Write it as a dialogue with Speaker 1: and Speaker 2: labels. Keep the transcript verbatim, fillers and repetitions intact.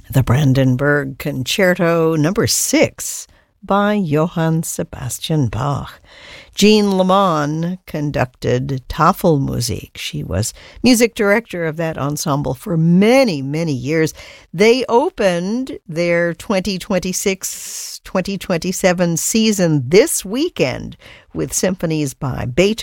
Speaker 1: the Brandenburg Concerto number six by Johann Sebastian Bach. Jean Lamont conducted Tafelmusik. She was music director of that ensemble for many, many years. They opened their twenty twenty-six twenty twenty-seven season this weekend with symphonies by Beethoven,